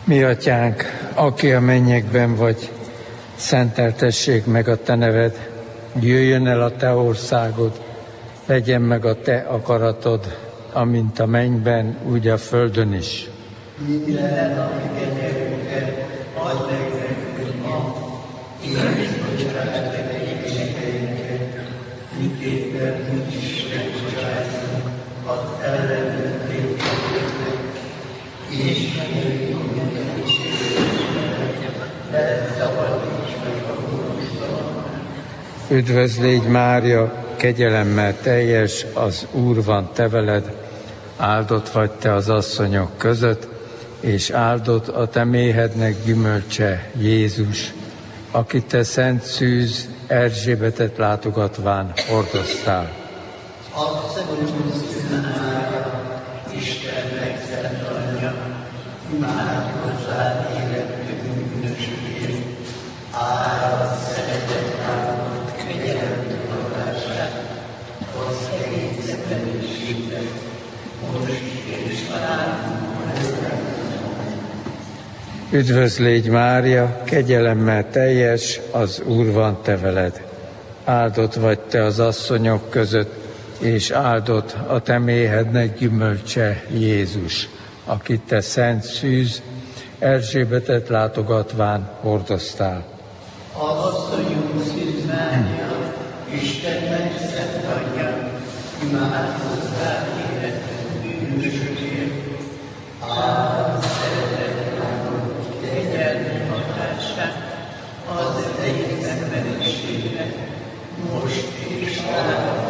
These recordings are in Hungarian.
Mi atyánk, aki a mennyekben vagy, szenteltessék meg a te neved, jöjjön el a te országod, legyen meg a te akaratod, amint a mennyben, úgy a földön is. Minden napi kenyerünket add meg nekünk ma, és bocsáss meg vétkeinket, miképpen mi is megbocsájtunk az ellenünk vétkezőknek, és ne jöjjünk de szabadíts meg a gonosztól. Üdvözl légy Mária, kegyelemmel teljes, az Úr van te veled, áldott vagy te az asszonyok között, és áldott a te méhednek gyümölcse, Jézus, akit te szent szűz Erzsébetet látogatván hordoztál. Isten megszent anyja, imádkozzál életünk bűnösségért, árad szeretet álmod, kegyelem tudatását, az egész emberiségnek, most és halálunkban. Üdvözl légy Mária, kegyelemmel teljes, az Úr van te veled. Áldott vagy te az asszonyok között, és áldott a te méhednek gyümölcse, Jézus, akit te szent szűz Erzsébetet látogatván hordoztál. Az asszonyunk Szűz Mária, Istennek szent anyja, imádkozzál életünk bűnösségért, árad szeretet álmod, kegyelmi hatását, az egész emberiségnek, most és halálunkban.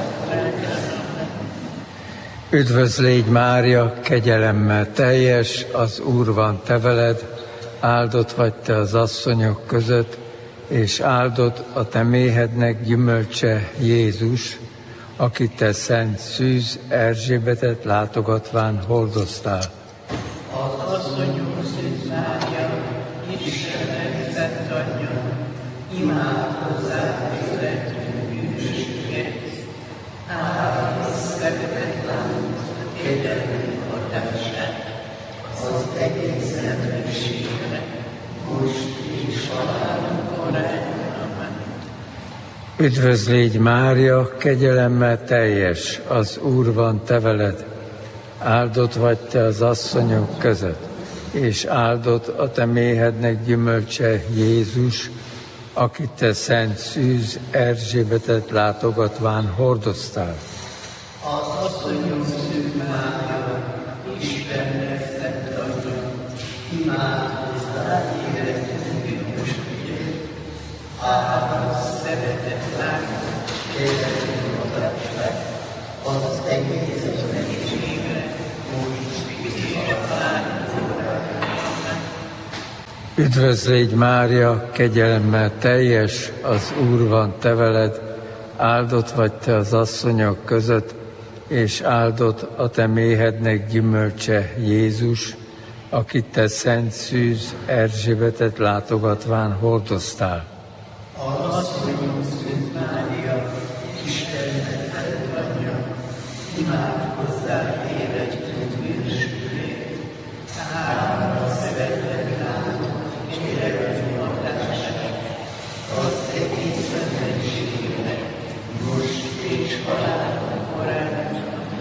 Üdvözl légy Mária, kegyelemmel teljes, az Úr van te veled, áldott vagy te az asszonyok között, és áldott a te méhednek gyümölcse, Jézus, akit te szent szűz Erzsébetet látogatván hordoztál. Az asszonyunk Szűz Mária, Istennek szent anyja, imádkozzál életünk bűnösségért, árad szeretet álmod, kegyelmi hatását, az egész emberiségnek, most és halálunkor eljöjjön. Üdvözl légy Mária, kegyelemmel teljes, az Úr van te veled, áldott vagy te az asszonyok között, és áldott a te méhednek gyümölcse, Jézus, akit te szent szűz Erzsébetet látogatván hordoztál. Az asszonyunk Szűz Mária, Istennek szent anyja, imádkozzál életünk bűnösségért, árad szeretet álmod, kegyelmi hatását, az egész emberiségnek, most és halálunkor eljöjjön. Üdvözl légy Mária, kegyelemmel teljes, az Úr van te veled, áldott vagy te az asszonyok között, és áldott a te méhednek gyümölcse, Jézus, akit te szent szűz Erzsébetet látogatván hordoztál. Az asszonyunk Szűz Mária, Istennek szent anyja, imádkozzál életünk bűnösségért, árad szeretet álmod, kegyelmi hatását, az egész emberiségnek, most és halálunkor eljöjjön.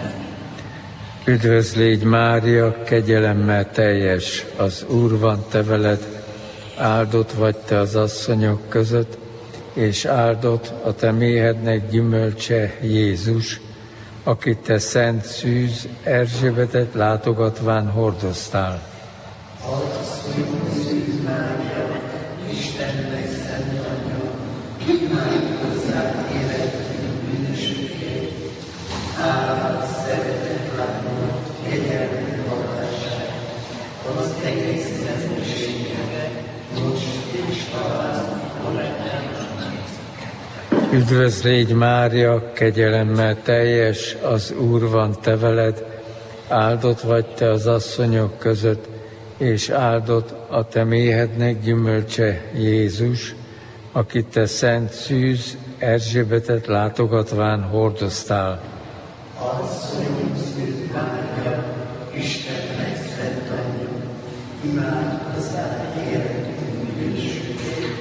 Üdvözl légy Mária, kegyelemmel teljes, az Úr van te veled, áldott vagy te az asszonyok között, és áldott a te méhednek gyümölcse, Jézus, akit te szent szűz Erzsébetet látogatván hordoztál. Az asszonyunk Szűz Mária, Istennek szent anyja, imádkozzál életünk bűnösségért, árad szeretet álmod, kegyelmi hatását, az egész emberiségnek, most és halálunkor eljöjjön. Üdvözl légy Mária, kegyelemmel teljes, az Úr van te veled, áldott vagy te az asszonyok között, és áldott a te méhednek gyümölcse, Jézus, akit te szent szűz Erzsébetet látogatván hordoztál. Asszonyunk Szűz Mária, Istennek szent anyja, imádkozzál életünk bűnösségét.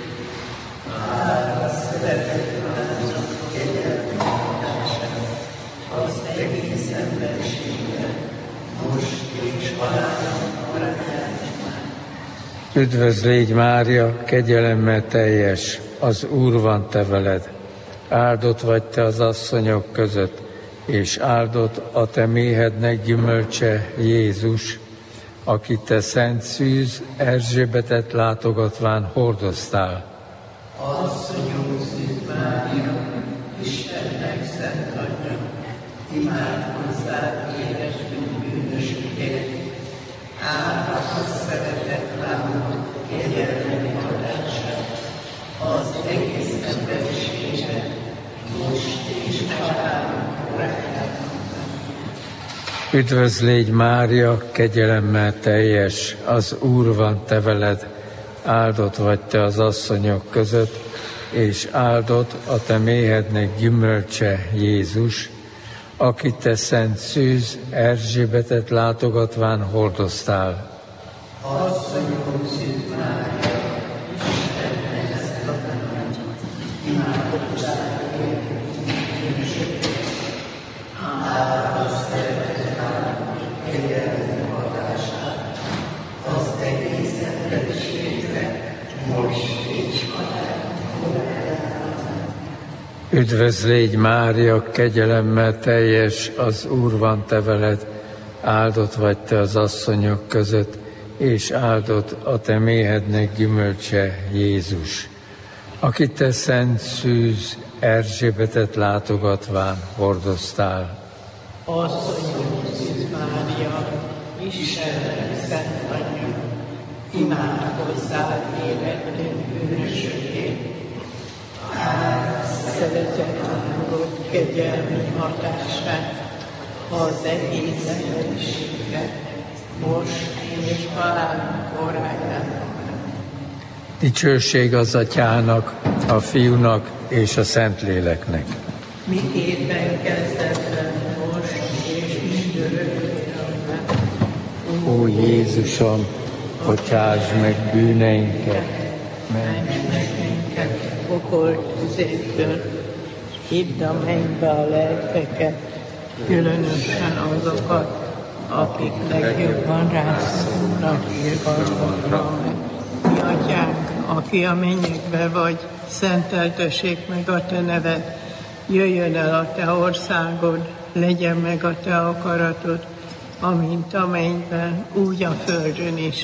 Hála szeretet lázat, kegyelmi hatását, az egész emberségre, most és halálunkra elmár. Üdvözl légy Mária, kegyelemmel teljes, az Úr van te veled. Áldott vagy te az asszonyok között, és áldott a te méhednek gyümölcse, Jézus, akit te szent szűz Erzsébetet látogatván hordoztál. Asszonyunk szűz Mária, Istennek szent anyja, imádkozzál édesünk bűnösségért. Hála a szeretet lázat, kegyelmi hatását, az egész emberségre, most és halálunkra elmondani. Üdvözl légy Mária, kegyelemmel teljes, az Úr van te veled. Áldott vagy te az asszonyok között, és áldott a te méhednek gyümölcse, Jézus, akit te szent szűz Erzsébetet látogatván hordoztál. Asszonyunk szűz Mária, Istennek szent anyja, imádkozzál értünk bűnösségért. Hála a szeretet lázat, kegyelmi hatását, az egész emberségre, most és halálunkra elmondani. Üdvözl légy Mária, kegyelemmel teljes, az Úr van te veled. Áldott vagy te az asszonyok között, és áldott a te méhednek gyümölcse, Jézus, akit te szent szűz Erzsébetet látogatván hordoztál. Asszonyunk szűz Mária, Istennek szent anyja, imádkozzál életünk bűnösségért. Hála szeretet lázat, kegyelmi hatását, az egész emberségre, most és halálunk óráján. Dicsőség az Atyának, a Fiúnak és a Szentléleknek. Miképpen kezdetben, most és mindörökké. Ó Jézusom, bocsáss meg bűneinket, Ments meg minket pokol tüzétől, hidd a mennybe a lelkeket, különösen azokat, akik legjobban rászorulnak irgalmadra. Mi Atyánk, aki a mennyekbe vagy, szenteltessék meg a te neved, jöjjön el a te országod, legyen meg a te akaratod, amint a mennyben, úgy a földön is.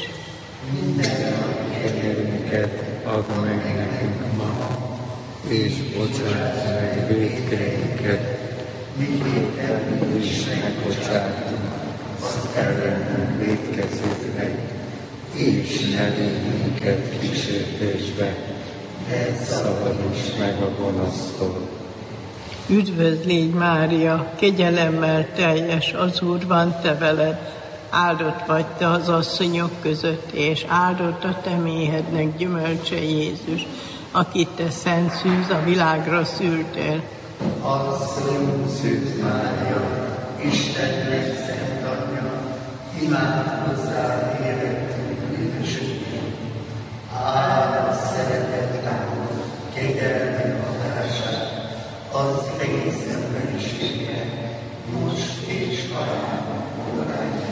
Kegyelmünket add meg nekünk ma, és bocsáss meg vétkeinket, miképpen mi is megbocsátunk az ellenünk vétkezőknek, és ne vigy minket kísértésbe, de szabadíts meg a gonosztól. Üdvözl légy Mária, kegyelemmel teljes, az Úr van te veled, áldott vagy te az asszonyok között, és áldott a te méhednek gyümölcse, Jézus, akit te szent szűz a világra szültél. Asszonyunk szűz Mária, Istennek szent anyja, imádkozzál érettünk bűnösségét. Hála szeretet lázat, kegyelmi hatását, az egész emberiségre, most és halálunk óráján.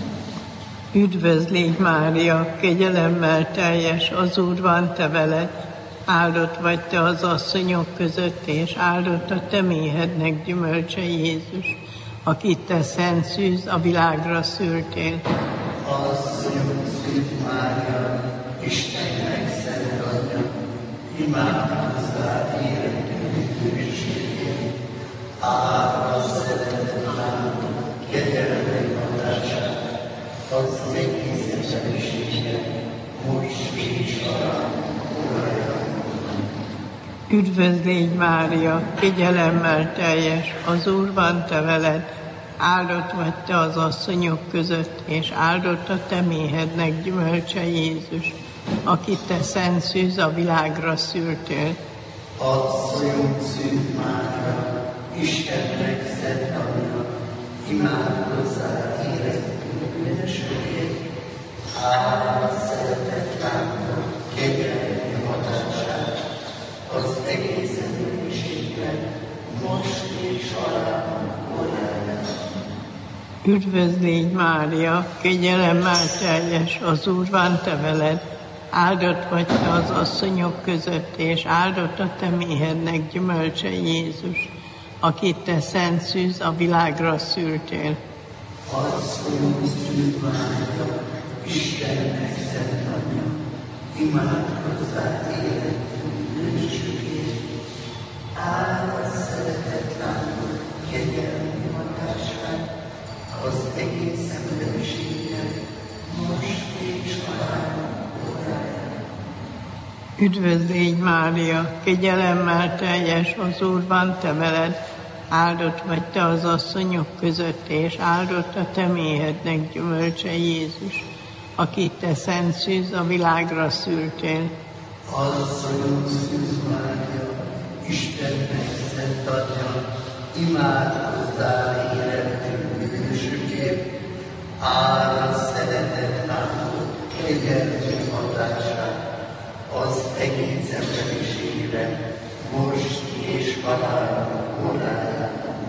Üdvözl légy Mária, kegyelemmel teljes, az Úr van te veled, áldott vagy te az asszonyok között, és áldott a te méhednek gyümölcse, Jézus, akit te szent szűz a világra szültél. Asszonyunk szűz Mária, Istennek szent anyja, imádkozzál érettünk bűnösségét. Hála szeretet lázat, kegyelmi hatását, az egész emberiségre, most és halálunk óráján. Üdvözl légy Mária, kegyelemmel teljes, az Úr van te veled, áldott vagy te az asszonyok között, és áldott a te méhednek gyümölcse, Jézus, akit te szent szűz a világra szültél. Asszonyunk szűz Mária, Istennek szent anyja, imádkozzál érettünk bűnösségét. Hála Üdvözlégy Mária, kegyelemmel teljes, az Úr van te veled, áldott vagy te az asszonyok között, és áldott a te méhednek gyümölcse Jézus, akit te szent szűz a világra szültél. Asszonyunk szűz Mária, Istennek szent anyja, imádkozzál életünk bűnösökért. Áld a szeretett lányod kegyelmi hatását az egész emberiséggel, most és halálunk óráján. Üdvözlégy Mária, kegyelemmel teljes, az Úr van te veled, áldott vagy te az asszonyok között, és áldott a te méhednek gyümölcse Jézus, akit te szent szűz a világra szültél. Asszonyunk szűz Mária, Istennek szent anyja, imádkozzál életünk bűnösökért. Áld a szeretett lányod kegyelmi hatását az egész emberiségre, most és halálunk óráján.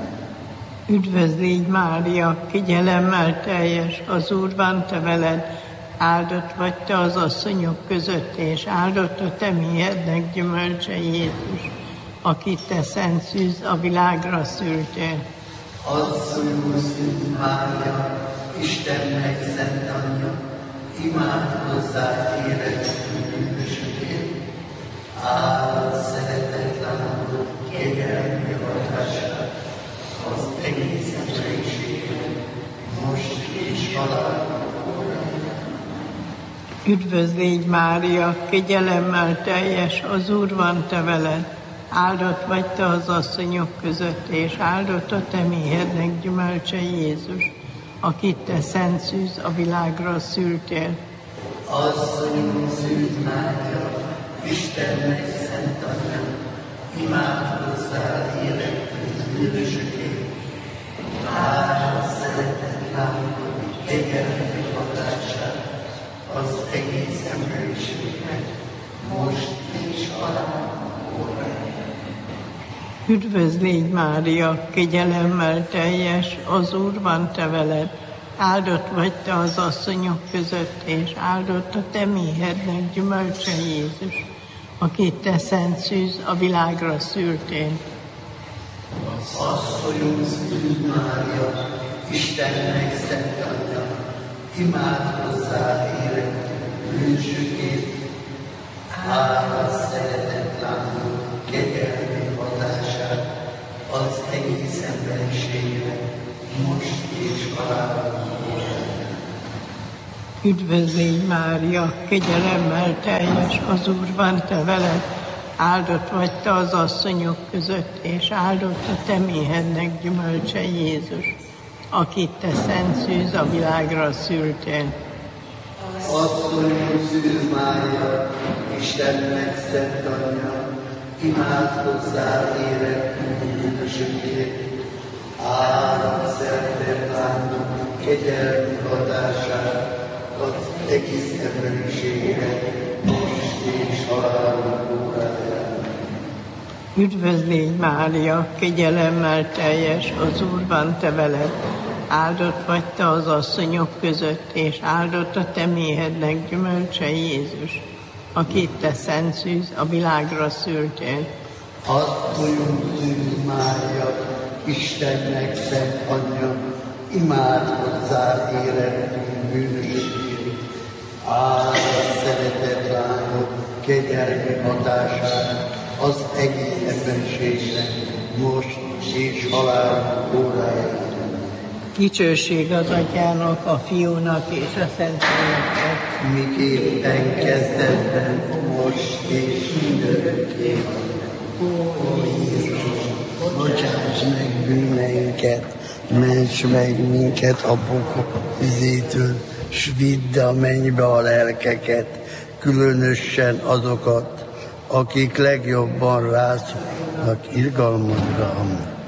Üdvözlégy Mária, kegyelemmel teljes, az Úr van te veled, áldott vagy te az asszonyok között, és áldott a te méhednek gyümölcse Jézus, akit te szent szűz a világra szültél. Asszonyunk szűz Mária, Istennek szent anyja, imádkozzál életünk bűnösökért. Áld a szeretett lányod kegyelmi hatását az egész emberiségre, most és halálunk óráján. Üdvözlégy Mária, kegyelemmel teljes, az Úr van te veled, áldott vagy te az asszonyok között, és áldott a te méhednek gyümölcse Jézus, akit te szent szűz a világra szültél. Asszonyunk szűz Mária, Istennek szent anyja, imádkozzál életünk bűnösökért. Áld a szeretett lányod kegyelmi hatását az egész emberiségnek, most és halálunk óráján. Üdvözlégy Mária, kegyelemmel teljes, az Úr van te veled, áldott vagy te az asszonyok között, és áldott a te méhednek gyümölcse Jézus, akit te szent szűz a világra szültél. Asszonyunk szűz Mária, Istennek szent anyja, imádkozzál életünk bűnösökért. Áld a szeretett lányod kegyelmi hatását az egész emberiségre, most és halálunk óráján. Üdvözlégy Mária, kegyelemmel teljes, az Úr van te veled, áldott vagy te az asszonyok között, és áldott a te méhednek gyümölcse Jézus, akit te szent szűz a világra szültél. Asszonyunk szűz Mária, Istennek szent anyja, imádkozzál életünk bűnösökért. Áld a szeretett lányod kegyelmi hatását az egész emberiségre, most és halálunk óráján. Üdvözlégy Mária, kegyelemmel teljes, az Úr van te veled, áldott vagy te az asszonyok között, és áldott a te méhednek gyümölcse Jézus, akit te szent szűz a világra szültél. Asszonyunk szűz Mária, Istennek szent anyja, imádkozzál életünk bűnösökért. Áld a szeretett lányod kegyelmi hatását az egész emberiségre, most és halálunk óráján. Dicsőség az Atyának, a Fiúnak és a Szentléleknek. Miképpen kezdetben, most és mindörökké. Ó Jézus, bocsáss meg bűneinket, ments meg minket a pokol vizétől, s vidd a mennybe a lelkeket, különösen azokat, akik legjobban rászorulnak irgalmadra.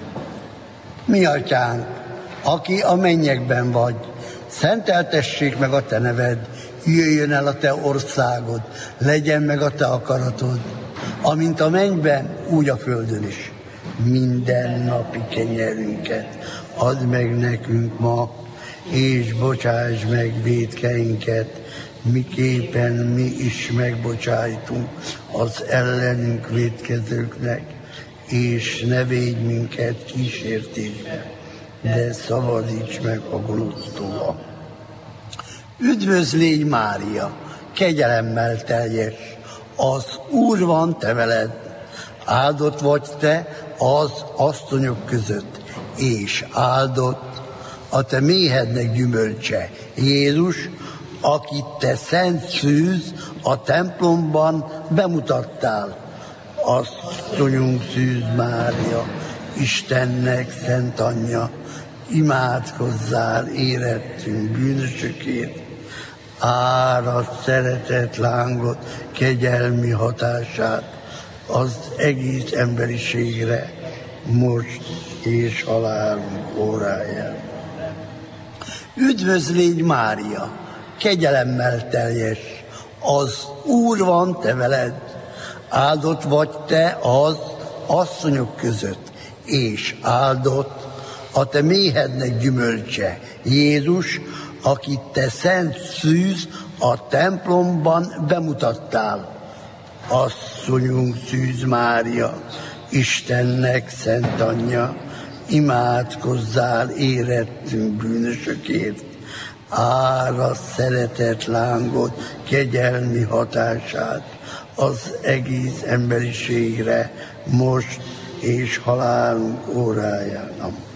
Mi Atyánk, aki a mennyekben vagy, szenteltessék meg a te neved, jöjjön el a te országod, legyen meg a te akaratod, amint a mennyben, úgy a földön is. Minden napi kenyerünket add meg nekünk ma, és bocsáss meg vétkeinket, miképpen mi is megbocsájtunk az ellenünk vétkezőknek, és ne védj minket kísértésbe, de szabadíts meg a gonosztól. Üdvözl légy, Mária, kegyelemmel teljes, az Úr van te veled, áldott vagy te az asszonyok között, és áldott a te méhednek gyümölcse, Jézus, akit te szent szűz a templomban bemutattál. Asszonyunk Szűz Mária, Istennek szent anyja, imádkozzál érettünk bűnösökért, árasd szeretet lángot, kegyelmi hatását az egész emberiségre, most és halálunk óráján. Üdvözl légy, Mária, kegyelemmel teljes, az Úr van te veled, áldott vagy te az asszonyok között, és áldott a te méhednek gyümölcse, Jézus, akit te szent szűz a templomban bemutattál. Asszonyunk Szűz Mária, Istennek szent anyja, imádkozzál érettünk bűnösökért, árasd szeretet lángot, kegyelmi hatását az egész emberiségre, most és halálunk óráján.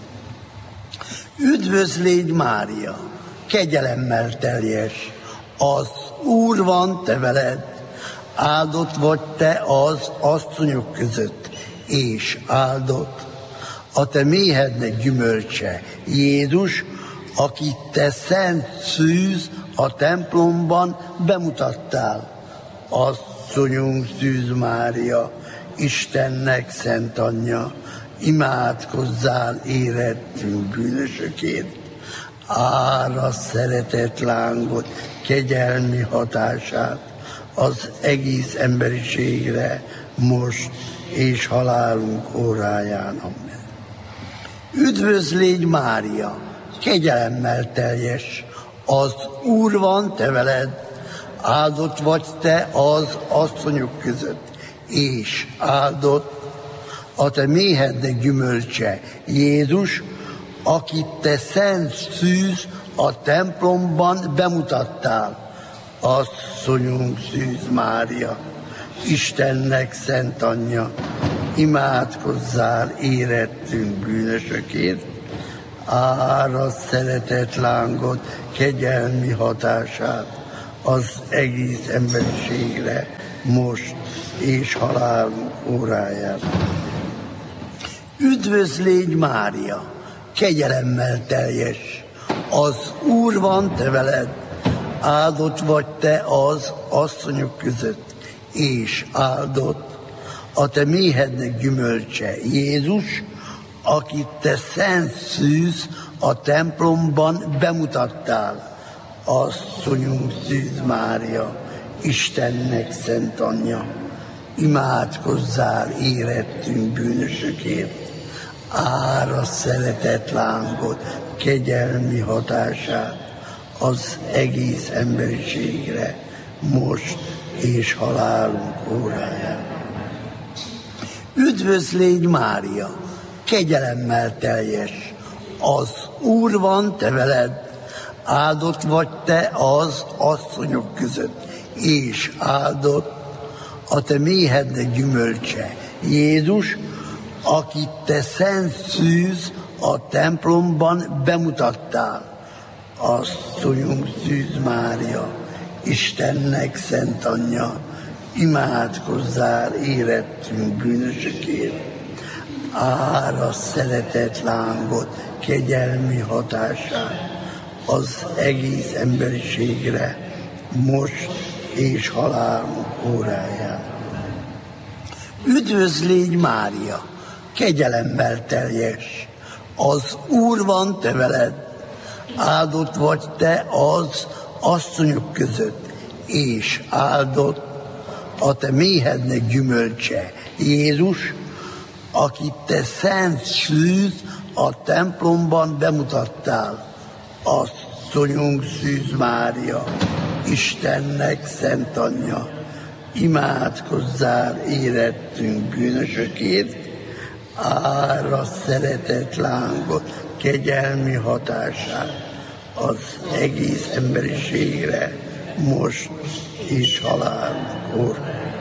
Üdvözl légy, Mária, kegyelemmel teljes, az Úr van te veled, áldott vagy te az asszonyok között, és áldott a te méhednek gyümölcse, Jézus, akit te szent szűz a templomban bemutattál. Asszonyunk Szűz Mária, Istennek szent anyja, imádkozzál érettünk bűnösökért, árasd szeretet lángot, kegyelmi hatását az egész emberiségre, most és halálunk óráján. Amen. Üdvözl légy, Mária, kegyelemmel teljes, az Úr van te veled, áldott vagy te az asszonyok között, és áldott a te méhednek gyümölcse, Jézus, akit te szent szűz a templomban bemutattál. Asszonyunk Szűz Mária, Istennek szent anyja, imádkozzál érettünk bűnösökért, árasd szeretet lángot, kegyelmi hatását az egész emberiségre, most és halálunk óráján. Üdvözl légy, Mária, kegyelemmel teljes, az Úr van te veled, áldott vagy te az asszonyok között, és áldott a te méhednek gyümölcse, Jézus, akit te szent szűz a templomban bemutattál. Asszonyunk Szűz Mária, Istennek szent anyja, imádkozzál érettünk bűnösökért, árasd szeretet lángot, kegyelmi hatását az egész emberiségre, most és halálunk óráján. Üdvözl légy, Mária, kegyelemmel teljes, az Úr van te veled, áldott vagy te az asszonyok között, és áldott a te méhednek gyümölcse, Jézus, akit te szent szűz a templomban bemutattál. Asszonyunk Szűz Mária, Istennek szent anyja, imádkozzál érettünk bűnösökért, árasd szeretet lángot, kegyelmi hatását az egész emberiségre, most és halálunk óráján. Üdvözl légy, Mária, kegyelemmel teljes, az Úr van te veled, áldott vagy te az asszonyok között, és áldott a te méhednek gyümölcse, Jézus, akit te szent szűz a templomban bemutattál. Asszonyunk Szűz Mária, Istennek szent anyja, imádkozzál érettünk bűnösökért, ára szeretett lángot, kegyelmi hatását az egész emberiségre, most és halálunkor.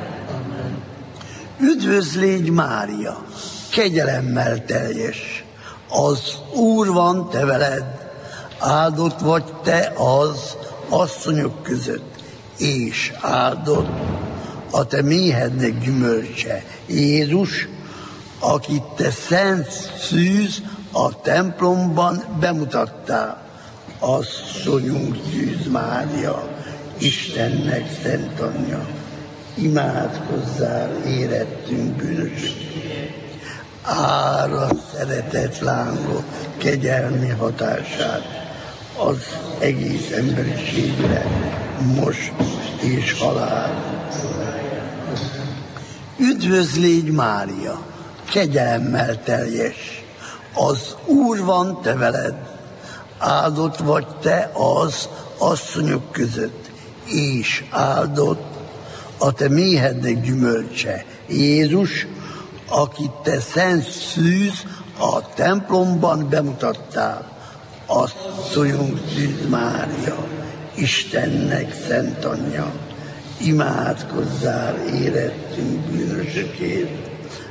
Üdvözl légy Mária, kegyelemmel teljes, az Úr van te veled, áldott vagy te az asszonyok között, és áldott a te méhednek gyümölcse, Jézus, akit te szent szűz a templomban bemutattál. Asszonyunk Szűz Mária, Istennek szent anyja, imádkozzál érettünk bűnösökért, ára szeretett lángot, kegyelmi hatását az egész emberiségre, most és halálra. Üdvözl légy Mária, kegyelemmel teljes, az Úr van te veled, áldott vagy te az asszonyok között, és áldott a te méhednek gyümölcse, Jézus, akit te szent szűz a templomban bemutattál. Asszonyunk Szűz Mária, Istennek szent anyja, imádkozzál érettünk bűnösökért,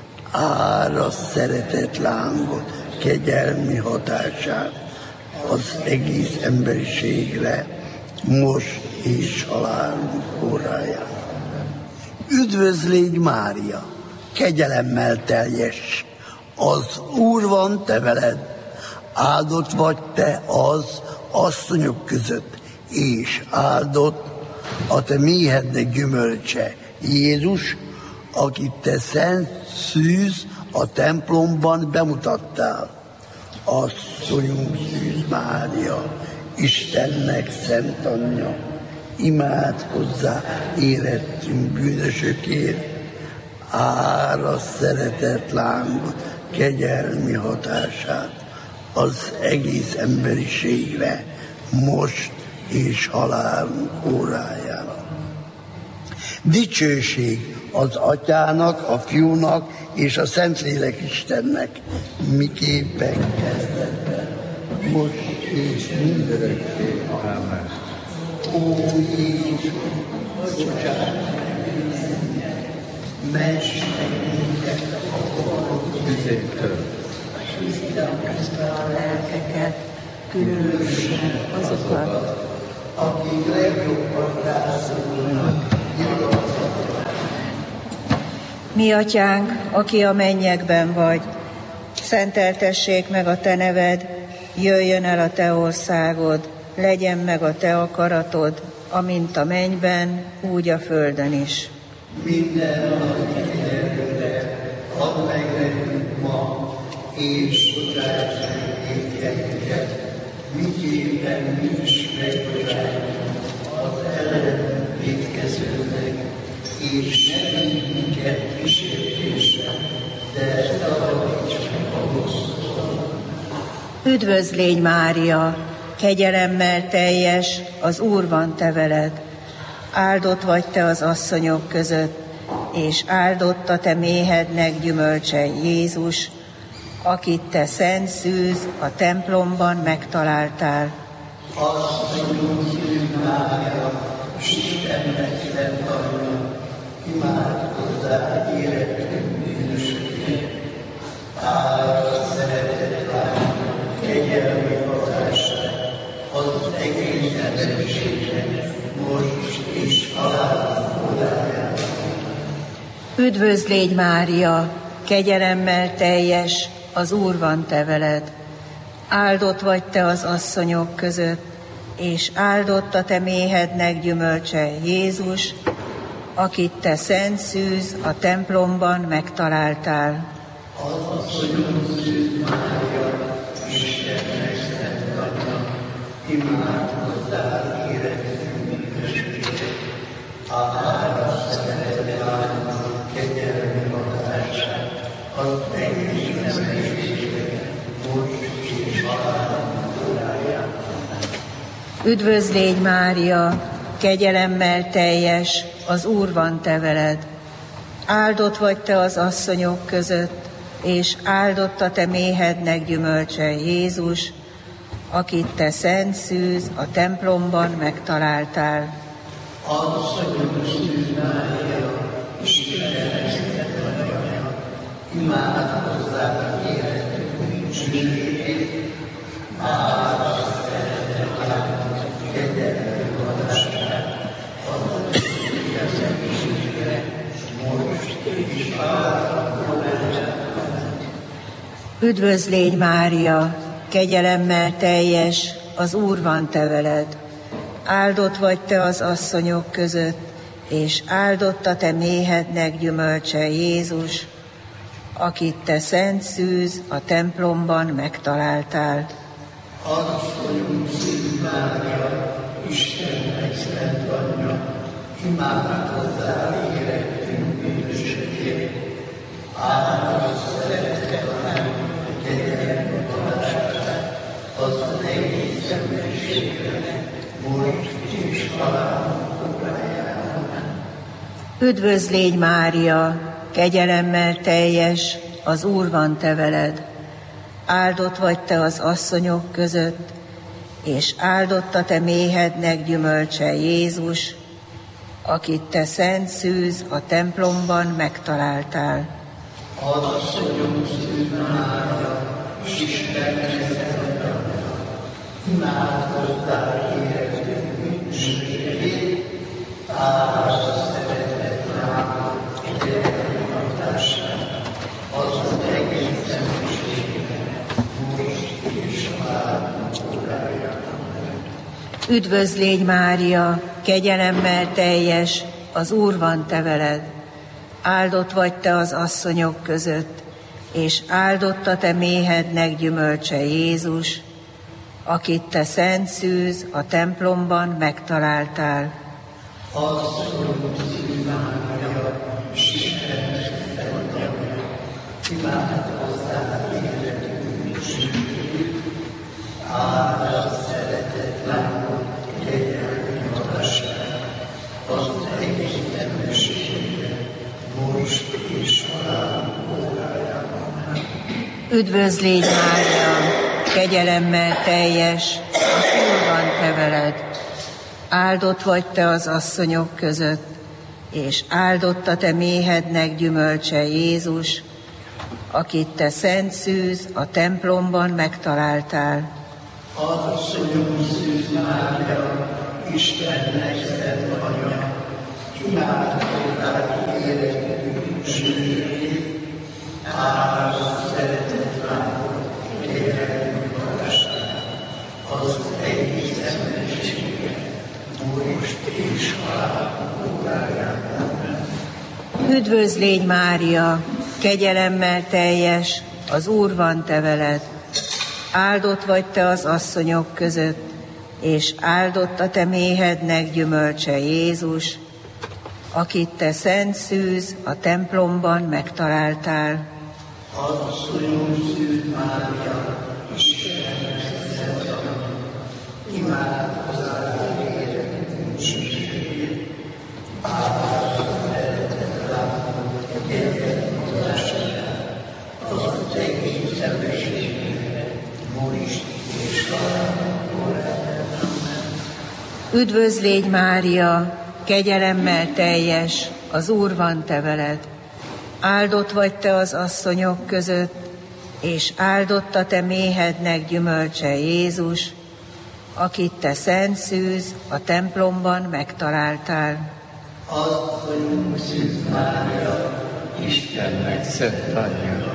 ára szeretett lángot, kegyelmi hatását az egész emberiségre, most és halálunk óráján. Üdvözl légy Mária, kegyelemmel teljes, az Úr van te veled, áldott vagy te az asszonyok között, és áldott a te méhednek gyümölcse, Jézus, akit te szent szűz a templomban bemutattál. Asszonyunk Szűz Mária, Istennek szent anyja, imádkozzál érettünk bűnösökért, ára szeretett lángot, kegyelmi hatását az egész emberiségre, most és halálunk óráján. Dicsőség az Atyának, a Fiúnak és a Szentlélek Istennek, miképpen kezdetben, most és mindörökké. Amen. Ó Jézus, bocsáss meg mindennyinek, mess meg minket a halott tüzéktől, és tisztítsa a lelkeket, különösen azokat, akik legjobban rászorulnak. Mi atyánk, aki a mennyekben vagy, szenteltessék meg a te neved, jöjjön el a te országod, legyen meg a te akaratod, amint a mennyben, úgy a földön is. Minden napi kenyerünket add meg nekünk ma, és bocsáss meg vétkeinket, miképpen mi is megbocsájtunk az ellenünk vétkezőnek, és ne vigy minket kísértésbe, de szabadíts meg a gonosztól. Üdvözl légy Mária, kegyelemmel teljes, az Úr van te veled, áldott vagy te az asszonyok között, és áldott a te méhednek gyümölcse, Jézus, akit te szent szűz a templomban megtaláltál. Asszonyunk Szűz Mária, Istennek szent anyja, imádkozzál érettünk bűnösökért, ára szeretett lángot, kegyelmi hatását az egész emberiségnek, most és halálunk óráján. Üdvözl légy Mária, kegyelemmel teljes, az Úr van te veled, áldott vagy te az asszonyok között, és áldott a te méhednek gyümölcse, Jézus, akit te szent szűz a templomban megtaláltál. Az asszonyunk Szűz Mária, Istennek szent anyja, imádkozzál érettünk bűnösökért, ára szeretett lángot, kegyelmi hatását az egész emberiségnek, most és halálunk óráján. Üdvözl légy, Mária, kegyelemmel teljes, az Úr van te veled. Áldott vagy te az asszonyok között, és áldott a te méhednek gyümölcse, Jézus, akit te szent szűz a templomban megtaláltál. Asszonyom szűz Mária, Istennek szent anya, imádkozzál életünk bűnségét, áldott szeretetlen, kegyelmi adását, az szentségre, most és Üdvözl légy, Mária, kegyelemmel teljes, az Úr van te veled. Áldott vagy te az asszonyok között, és áldott a te méhednek gyümölcse, Jézus, akit te szent szűz a templomban megtaláltál. Asszonyom szűz Mária, Istennek szent anya, imádkozzál életünk bűnségét, áldott szeretetlen, kegyelmi adását, az egész emberiségre, most és halálunk órájában. Üdvözl légy, Mária, kegyelemmel teljes, az Úr van te veled. Áldott vagy te az asszonyok között, és áldott a te méhednek gyümölcse, Jézus, akit te szent szűz a templomban megtaláltál. Asszonyom szűz Mária, Istennek szent anya, imádkozzál életünk bűnségét, áldott szeretetlen, kegyelmi adását, az egész emberiségre, most és halálunk órájában. Üdvözl légy, Mária, kegyelemmel teljes, az Úr van te veled. Áldott vagy te az asszonyok között, és áldott a te méhednek gyümölcse, Jézus, akit te szent szűz a templomban megtaláltál. Asszonyom szűz Mária, Istennek szent anya, imádkozzál életünk bűnségét, áldott szeretetlen, kegyelmi adását, az egész emberiségre, most és halálunk órájában. Üdvözl légy, Mária, kegyelemmel teljes, az Úr van te veled. Áldott vagy te az asszonyok között, és áldott a te méhednek gyümölcse, Jézus, akit te szent szűz a templomban megtaláltál. Asszonyom szűz Mária, Istennek szent anya, imádkozzál életünk bűnségét, áldott szeretetlen, kegyelmi adását, az egész emberiségre, most és halálunk órájában. Üdvözl légy, Mária, kegyelemmel teljes, az Úr van te veled. Áldott vagy te az asszonyok között, és áldott a te méhednek gyümölcse, Jézus, akit te szent szűz a templomban megtaláltál. Asszonyom szűz Mária, Istennek szent anya, imádkozzál életünk bűnségét, áldott szeretetlen, kegyelmi adását, az egész emberiségre, most és halálunk órájában. Üdvözl légy, Mária, kegyelemmel teljes, az Úr van te veled. Áldott vagy te az asszonyok között, és áldott a te méhednek gyümölcse, Jézus, akit te szent szűz a templomban megtaláltál. Asszonyom szűz Mária, Istennek szent anya,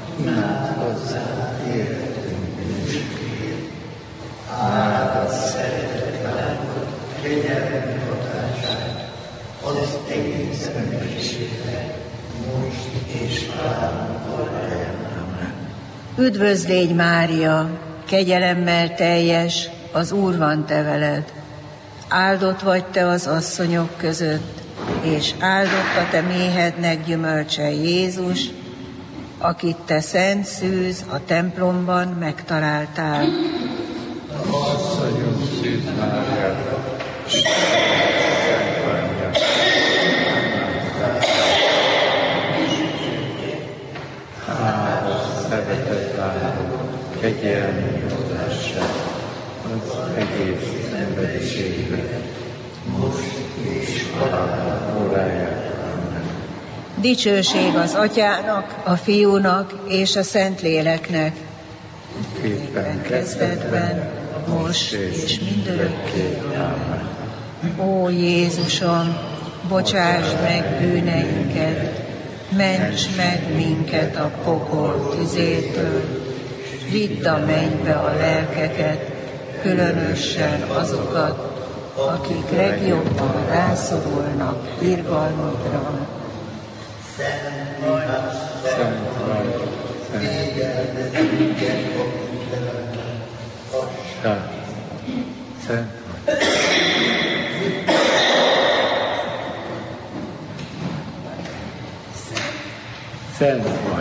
imádkozzál életünk bűnségét, áldott szeretetlen, kegyelmi adását, az egész emberiségre, most és halálunk órájában. Üdvözl légy, Mária, kegyelemmel teljes, az Úr van te veled. Áldott vagy te az asszonyok között, és áldott a te méhednek gyümölcse, Jézus, akit te szent szűz a templomban megtaláltál. Asszonyom szűz Szűz Mária, Szent Anyja, hála, szeretet, látó, kegyelmi adását az egész emberiségre, most és halál órájára. Amen. Dicsőség az Atyának, a Fiúnak és a Szentléleknek, Képpen kezdetben, most és mindörökké. Amen. Ó Jézusom, bocsásd meg bűneinket, ments meg minket a pokol tüzétől, vidd a mennybe a lelkeket, különösen azokat, akik legjobban rászorulnak irgalmadra. Szent vagy, Szent vagy. Szent vagy.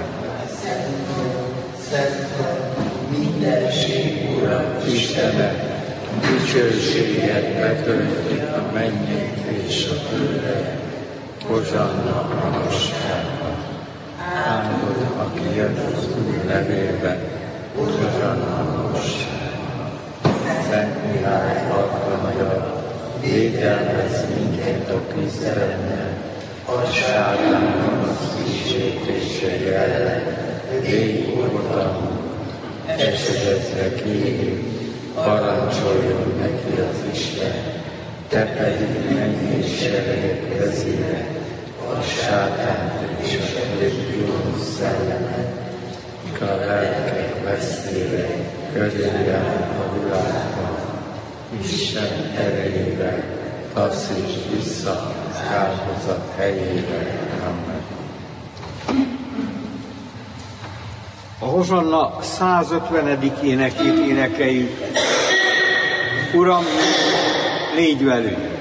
Mindenség Ura, Istenet, dicsőséget betöltik a mennyet és a földet, hozsanna a magasságba. Áldod, aki jön az Úr nevében, hozsanna a magasságba. Szent Mihály Arkangyal, védelmez minket a küzdelemmel, a sátán az kísértései ellen, légy oltalmunk, esedezve kérjük, parancsoljon neki az Isten, te pedig menj és sereged kezére, a sátánt és a légiós szellemet, mik a lelkek veszélyre, körüljának a világban, Isten erejével, taszíts vissza az áldozat helyére. Amen. A Hozsanna 150. énekét énekeljük. Uram, légy velünk!